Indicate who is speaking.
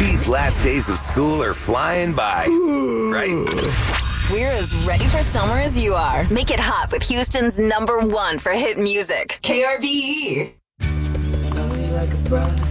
Speaker 1: These last days of school are flying by, right?
Speaker 2: We're as ready for summer as you are. Make it hot with Houston's #1 for hit music, KRVE.
Speaker 3: Love me like a brother.